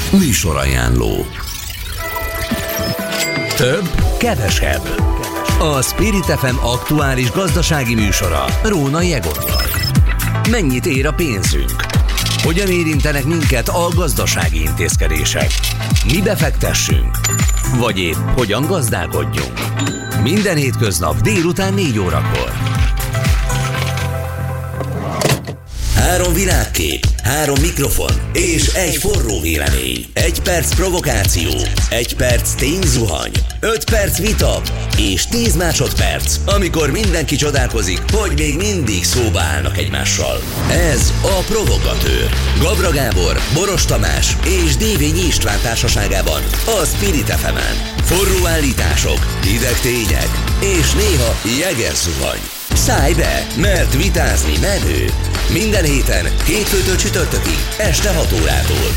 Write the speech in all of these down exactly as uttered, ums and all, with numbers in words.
Műsorajánló. Több, kevesebb. A Spirit ef em aktuális gazdasági műsora Rónai Egonnal. Mennyit ér a pénzünk? Hogyan érintenek minket a gazdasági intézkedések? Mi befektessünk? Vagy épp hogyan gazdálkodjunk? Minden hétköznap délután négy órakor. Három világkép, három mikrofon és egy forró vélemény. Egy perc provokáció, egy perc tényzuhany, öt perc vita és tíz másodperc, amikor mindenki csodálkozik, hogy még mindig szóba állnak egymással. Ez a Provogatőr. Gabra Gábor, Boros Tamás és Dévényi István társaságában a Spirit ef emen. Forró állítások, hideg tények és néha jeger zuhany. Szállj be, mert vitázni menő. Minden héten, hétfőtől csütörtökig, este hat órától.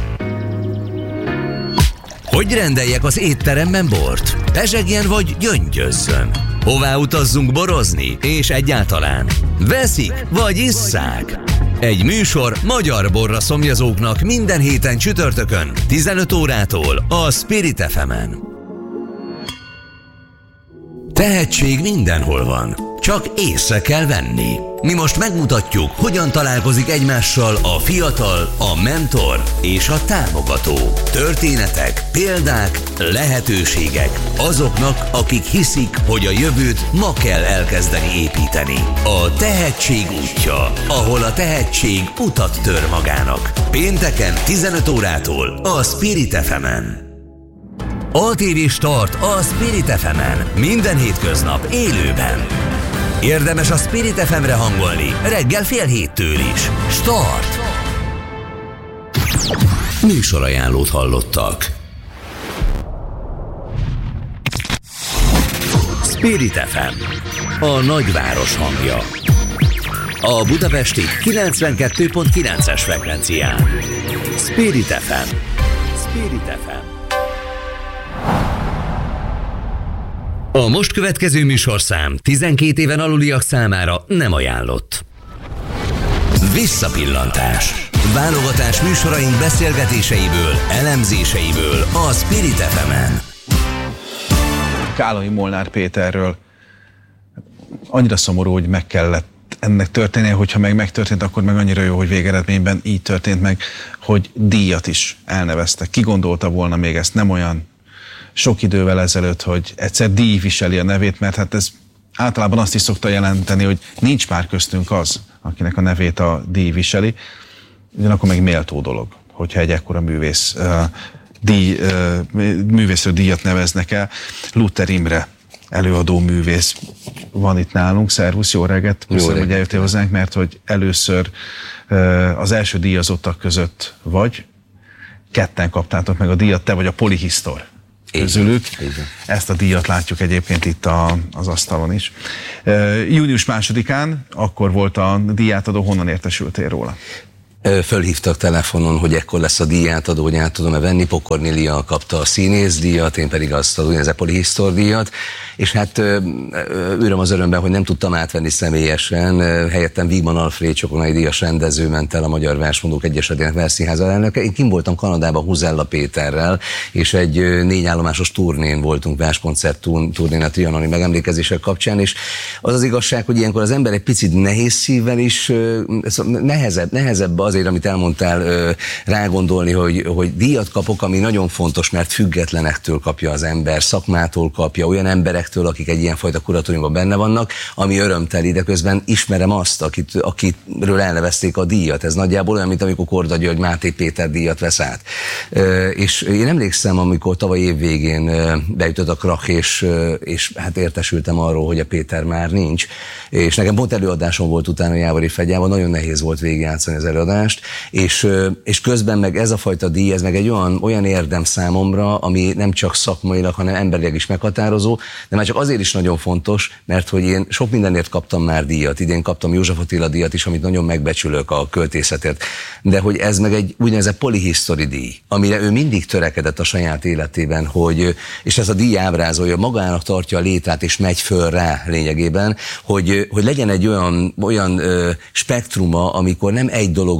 Hogy rendeljek az étteremben bort? Pezsegjen vagy gyöngyözzön? Hová utazzunk borozni? És egyáltalán veszik vagy isszák? Egy műsor magyar borra szomjazóknak minden héten csütörtökön, tizenöt órától a Spirit ef emen. Tehetség mindenhol van, csak észre kell venni. Mi most megmutatjuk, hogyan találkozik egymással a fiatal, a mentor és a támogató. Történetek, példák, lehetőségek azoknak, akik hiszik, hogy a jövőt ma kell elkezdeni építeni. A tehetség útja, ahol a tehetség utat tör magának. Pénteken tizenöt órától a Spirit ef emen. á té vé Start a Spirit ef emen. Minden hétköznap élőben. Érdemes a Spirit ef emre hangolni, reggel fél héttől is. Start! Műsorajánlót hallottak. Spirit ef em, a nagyváros hangja. A budapesti kilencvenkettő pont kilences frekvencián. Spirit ef em. Spirit ef em. A most következő műsorszám tizenkét éven aluliak számára nem ajánlott. Visszapillantás. Válogatás műsoraink beszélgetéseiből, elemzéseiből a Spirit ef emen. Kállai Molnár Péterről annyira szomorú, hogy meg kellett ennek történnie, hogyha meg megtörtént, akkor meg annyira jó, hogy végeredményben így történt meg, hogy díjat is elneveztek. Ki gondolta volna még ezt nem olyan sok idővel ezelőtt, hogy egyszer díj viseli a nevét, mert hát ez általában azt is szokta jelenteni, hogy nincs már köztünk az, akinek a nevét a díj viseli, ugyanakkor meg méltó dolog, hogyha egy ekkora művész, uh, díj, uh, művészről díjat neveznek el. Luther Imre előadó művész van itt nálunk. Szervusz, jó reggelt! Köszönöm, hogy eljöttél hozzánk, mert hogy először uh, az első díjazottak között vagy, ketten kaptátok meg a díjat, te vagy a polihisztor közülük. Ezt a díjat látjuk egyébként itt a, az asztalon is. Uh, június másodikán, akkor volt a díjátadó, honnan értesültél róla? Fölhívtak telefonon, hogy ekkor lesz a díjátadó, hogy át tudom-e venni. Pokornélia kapta a színészdíjat, én pedig azt az úgynevezett polihisztor díjat, és hát őröm az örömben, hogy nem tudtam átvenni személyesen. Helyettem Vígman Alfréd Csokonai díjas rendező ment el, a Magyar Versmondók Egyesetének versszínháza elnöke. Én kim voltam Kanadában Huzella Péterrel, és egy négy állomásos turnén voltunk, verskoncert turnén a trianoni megemlékezések kapcsán, és az az igazság, hogy ilyenkor az ember egy picit nehéz szívvel is, nehezebb, nehezebb azért, amit elmondtál, rágondolni, hogy, hogy díjat kapok, ami nagyon fontos, mert függetlenektől kapja az ember, szakmától kapja, olyan emberektől, akik egy ilyenfajta kuratóriumban benne vannak, ami örömteli, de közben ismerem azt, akit, akitről elnevezték a díjat. Ez nagyjából olyan, mint amikor Korda György Máté Péter díjat vesz át. És én emlékszem, amikor tavaly év végén beütött a krach, és, és hát értesültem arról, hogy a Péter már nincs. És nekem pont előadásom volt utána Jávari Fegyában, nagyon nehéz volt végigjátszani az előadást, és, és közben meg ez a fajta díj, ez meg egy olyan, olyan érdem számomra, ami nem csak szakmailag, hanem emberileg is meghatározó, de már csak azért is nagyon fontos, mert hogy én sok mindenért kaptam már díjat. Idén kaptam József Attila díjat is, amit nagyon megbecsülök a költészetért, de hogy ez meg egy úgynevezett polihisztori díj, amire ő mindig törekedett a saját életében, hogy, és ez a díj ábrázolja, magának tartja a létrát és megy föl rá lényegében, hogy, hogy legyen egy olyan, olyan ö, spektruma, amikor nem egy dologról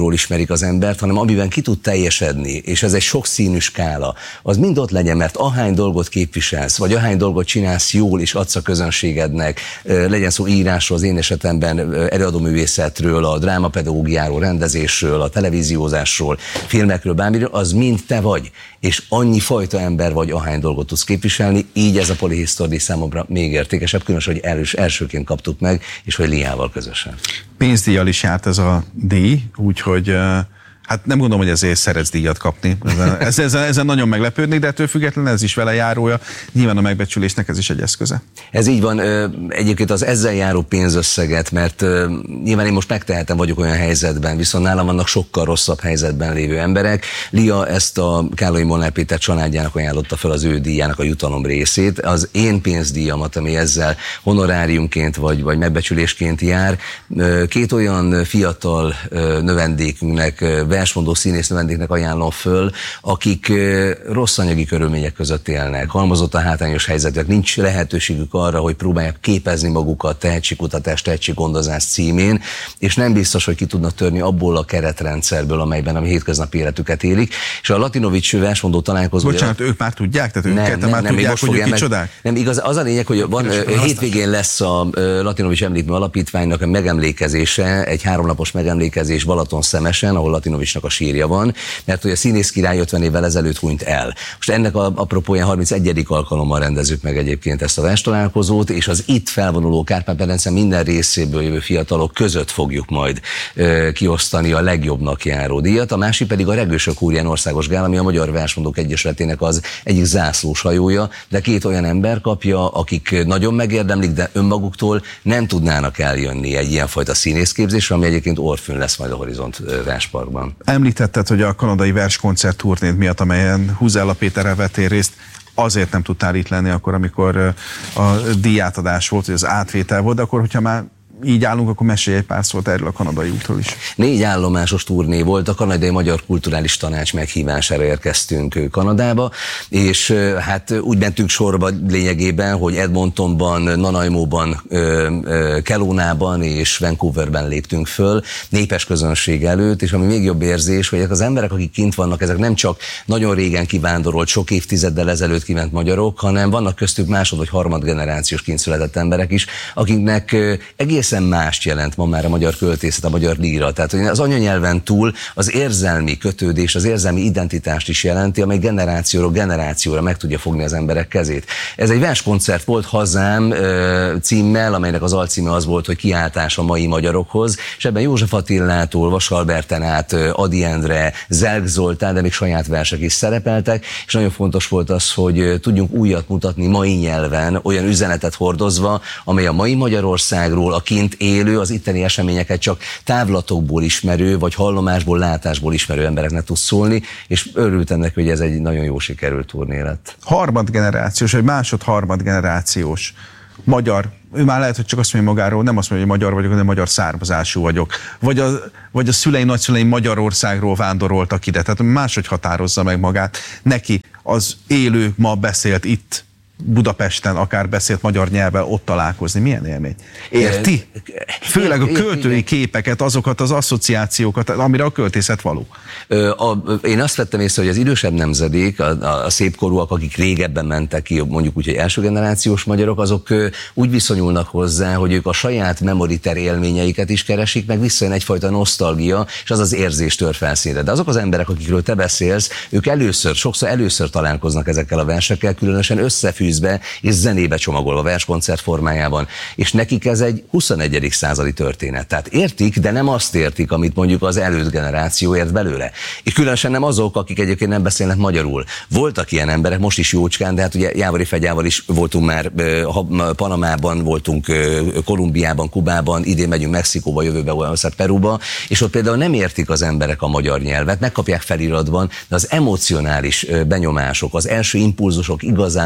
darabról ismerik az embert, hanem amiben ki tud teljesedni, és ez egy sokszínű skála, az mind ott legyen, mert ahány dolgot képviselsz, vagy ahány dolgot csinálsz jól, és adsz a közönségednek, legyen szó írásról, az én esetemben előadóművészetről, a drámapedagógiáról, rendezésről, a televíziózásról, filmekről, bármiről, az mind te vagy, és annyi fajta ember vagy, ahány dolgot tudsz képviselni, így ez a Polyhistordi számomra még értékesebb, különösen, hogy els, elsőként kaptuk meg, és hogy Liával közösen. Pénzdíjjal is járt ez a díj, úgyhogy hát nem gondolom, hogy ezért szeretsz díjat kapni. Ezen, ezen, ezen nagyon meglepődnék, de ettől függetlenül ez is vele járója. Nyilván a megbecsülésnek ez is egy eszköze. Ez így van. Egyébként az ezzel járó pénzösszeget, mert nyilván én most megtehetem, vagyok olyan helyzetben, viszont nálam vannak sokkal rosszabb helyzetben lévő emberek. Lia ezt a Károly Molnár Péter családjának ajánlotta fel az ő díjának a jutalom részét. Az én pénzdíjamat, ami ezzel honoráriumként vagy, vagy megbecsülésként jár, két olyan fiatal növendékünknek, versmondó színész növendéknek ajánlom föl, akik rossz anyagi körülmények között élnek, halmozottan hátrányos helyzetek, nincs lehetőségük arra, hogy próbálják képezni magukat tehetségkutatás, tehetséggondozás címén, és nem biztos, hogy ki tudnak törni abból a keretrendszerből, amelyben a hétköznapi életüket élik. És a Latinovics versmondó találkozó... Bocsánat, ők már tudják? Tehát ők nem, nem, már nem, tudják, hogy ők kicsodák? Nem, igaz, az a lényeg, hogy van, hétvégén lesz a Latinovics Emlékmű Alapítványnak a megemlékezése, egy háromnapos megemlékezés Balatonszemesen, ahol Latinovicsnak a sírja van, mert hogy a színész király ötven évvel ezelőtt hunyt el. Most ennek a apropóján harmincegyedik alkalommal rendezzük meg egyébként ezt a verstalálkozót, és az itt felvonuló Kárpát-medence minden részéből jövő fiatalok között fogjuk majd ö, kiosztani a legjobbnak járó díjat. A másik pedig a Regősök úrján országos gál, ami a Magyar Versmondók Egyesületének az egyik zászlós hajója, de két olyan ember kapja, akik nagyon megérdemlik, de önmaguktól nem tudnának eljönni egy ilyenfajta színészképzésre, ami egyébként Orfűn lesz majd a Horizont Versparkban. Említetted, hogy a kanadai verskoncert turnéd miatt, amelyen Huzella Péterrel vettél részt, azért nem tudtál itt lenni akkor, amikor a díjátadás volt, hogy az átvétel volt, de akkor, hogyha már így állunk, akkor mesélj egy pár szót erről a kanadai útról is. Négy állomásos turné volt, a Kanadai Magyar Kulturális Tanács meghívására érkeztünk Kanadába, és hát úgy mentünk sorba lényegében, hogy Edmontonban, Nanaimóban, Kelownában és Vancouverben léptünk föl, népes közönség előtt, és ami még jobb érzés, hogy ezek az emberek, akik kint vannak, ezek nem csak nagyon régen kivándorolt, sok évtizeddel ezelőtt kiment magyarok, hanem vannak köztük másod- vagy harmadgenerációs kint született emberek is, akiknek egész mást jelent ma már a magyar költészet, a magyar líra. Tehát az anyanyelven túl az érzelmi kötődés, az érzelmi identitást is jelenti, amely generációról generációra meg tudja fogni az emberek kezét. Ez egy verskoncert volt, Hazám címmel, amelynek az alcíme az volt, hogy kiáltás a mai magyarokhoz, és ebben József Attilától, Vas Alberten át, Ady Endre, Zelk Zoltán, de még saját versek is szerepeltek, és nagyon fontos volt az, hogy tudjunk újat mutatni mai nyelven, olyan üzenetet hordozva, amely a mai Magyarországról, a kint élő, az itteni eseményeket csak távlatokból ismerő, vagy hallomásból, látásból ismerő embereknek tud szólni, és örültem neki, hogy ez egy nagyon jó sikerült turné lett. Harmadgenerációs, vagy másod-harmadgenerációs magyar, ő már lehet, hogy csak azt mondja magáról, nem azt mondja, hogy magyar vagyok, hanem magyar származású vagyok. Vagy a, vagy a szüleim, nagyszüleim Magyarországról vándoroltak ide, tehát máshogy határozza meg magát. Neki az élő, ma beszélt itt, Budapesten, akár beszélt magyar nyelvvel ott találkozni. Milyen élmény? Érti? Főleg a költői képeket, azokat az asszociációkat, amire a költészet való. Én azt vettem észre, hogy az idősebb nemzedék, a, a szépkorúak, akik régebben mentek ki, mondjuk úgy, hogy első generációs magyarok, azok úgy viszonyulnak hozzá, hogy ők a saját memoriter élményeiket is keresik, meg visszajön egyfajta nosztalgia, és az az érzés tör felszínre. De azok az emberek, akikről te beszélsz, ők először, sokszor először találkoznak ezekkel a versekkel, különösen összefűzve és zenébe csomagolva, verskoncert formájában, és nekik ez egy huszonegyedik századi történet. Tehát értik, de nem azt értik, amit mondjuk az előtt generáció ért belőle. És különösen nem azok, akik egyébként nem beszélnek magyarul. Voltak ilyen emberek, most is jócskán, de hát ugye Jávari Fegyával is voltunk már, Panamában voltunk, Kolumbiában, Kubában, idén megyünk Mexikóba, jövőbe, Peruba, és ott például nem értik az emberek a magyar nyelvet, megkapják feliratban, de az emocionális benyomások, az első impulzusok igazán azok, amik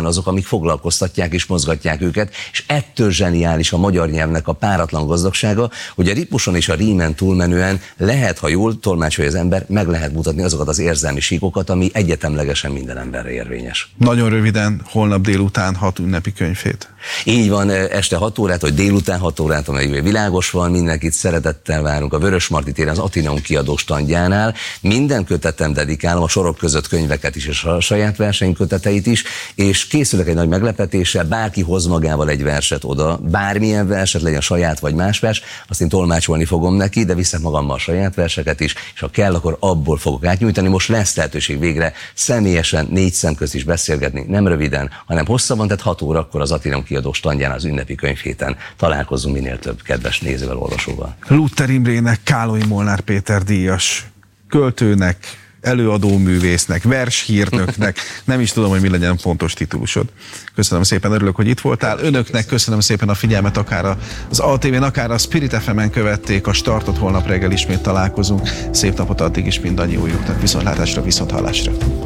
foglalkoztatják és mozgatják őket, és ettől zseniális a magyar nyelvnek a páratlan gazdagsága, hogy a ritmuson és a rímen túlmenően lehet, ha jól tolmácsolja az ember, meg lehet mutatni azokat az érzelmi síkokat, ami egyetemlegesen minden emberre érvényes. Nagyon röviden, holnap délután hat ünnepi könyvét. Így van, este hat órát, vagy délután hat órát, amelyik világos van, mindenkit szeretettel várunk a Vörösmarty téren, az Atheneum kiadó standjánál. Minden kötetem dedikálom, a sorok között könyveket is, és a saját versenyköteteit is, és készülök egy nagy meglepetéssel, bárki hoz magával egy verset oda, bármilyen verset, legyen saját vagy más vers, azt én tolmácsolni fogom neki, de viszek magammal a saját verseket is, és ha kell, akkor abból fogok átnyújtani. Most lesz lehetőség végre személyesen, négy szem közt is beszélgetni, nem röviden, hanem hosszabban, tehát hat órakor az Atheneum kiadó standján az ünnepi könyvhéten találkozunk minél több kedves nézővel, olvasóval. Luther Imrének, Kálói Molnár Péter díjas költőnek, előadóművésznek, vershírnöknek, nem is tudom, hogy mi legyen fontos titulusod. Köszönöm szépen, örülök, hogy itt voltál. Önöknek köszönöm szépen a figyelmet, akár az á té vén, akár a Spirit ef emen követték a startot, holnap reggel ismét találkozunk. Szép napot addig is mindannyiójuknak, viszontlátásra, viszonthallásra.